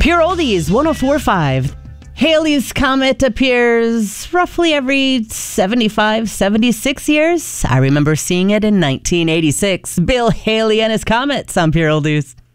Pure Oldies 104.5. Halley's Comet appears roughly every 75, 76 years. I remember seeing it in 1986. Bill Haley and his Comets on Pure Oldies.